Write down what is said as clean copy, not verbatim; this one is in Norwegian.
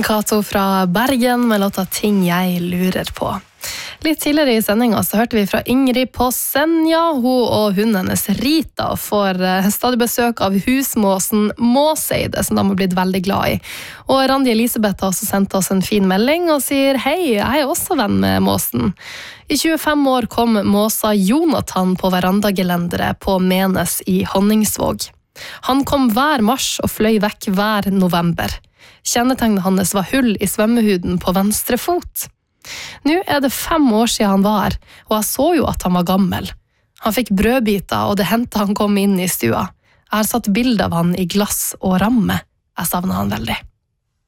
Kato fra Bergen med låta Ting jeg lurer på. Litt tidligere i sendingen så hørte vi fra Ingrid på Senja. Hun og hunden hennes Rita får stadig besøk av husmåsen Måseide, som de har blitt veldig glad i. Og Randi Elisabeth har også sendt oss en fin melding og sier hei, jeg er også venn med måsen. I 25 år kom måsa Jonathan på verandagelendere på Menes i Honningsvåg. Han kom hver mars og fløy vekk hver november. Kjennetegnet hans var hull i svømmehuden på venstre fot. Nå er det 5 år siden han var her, og jeg så jo at han var gammel. Han fikk brødbiter, og det hendte han kom inn i stua. Jeg har satt bilde av han i glass og ramme. Jeg savner han veldig.